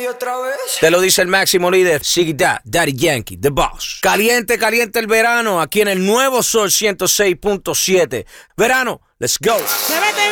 otra vez. Te lo dice el máximo líder, Ziggy Dad, Daddy Yankee, The Boss. Caliente, caliente el verano, aquí en el nuevo Sol 106.7. Verano, let's go.